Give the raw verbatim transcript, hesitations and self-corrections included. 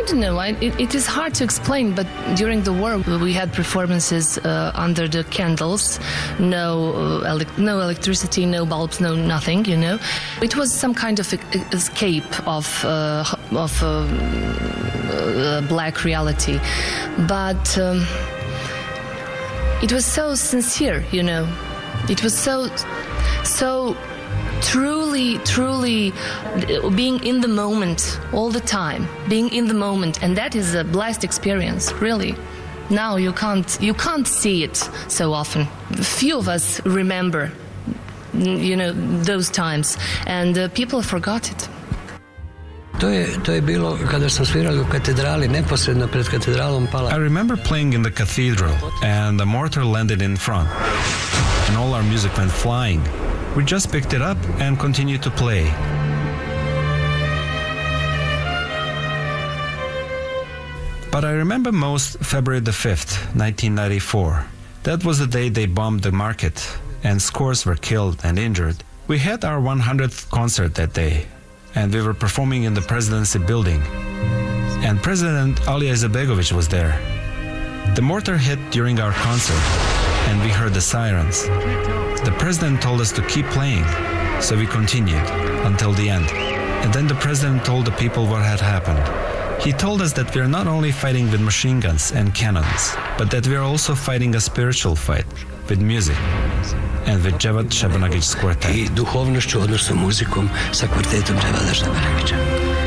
don't know. I, it, it is hard to explain, but during the war we had performances uh, under the candles, no, uh, ele- no electricity, no bulbs, no nothing. You know, it was some kind of e- escape of uh, of uh, uh, black reality, but um, it was so sincere. You know, it was so so. Truly, truly being in the moment all the time, being in the moment, and that is a blessed experience, really. Now you can't, you can't see it so often. Few of us remember, you know, those times, and uh, people forgot it. To je, to je bilo kada smo svirali u katedrali, neposredno pred katedralom pala. I remember playing in the cathedral, and the mortar landed in front, and all our music went flying. We just picked it up and continued to play. But I remember most February the fifth, nineteen ninety-four. That was the day they bombed the market, and scores were killed and injured. We had our one hundredth concert that day, and we were performing in the presidency building. And President Alija Izetbegović was there. The mortar hit during our concert, and we heard the sirens. The president told us to keep playing, so we continued until the end. And then the president told the people what had happened. He told us that we are not only fighting with machine guns and cannons, but that we are also fighting a spiritual fight with music and with Dževad Šabanagić's quartet. I duhovnošću, odnosno muzikom sa kvartetom Dževada Šabanagića.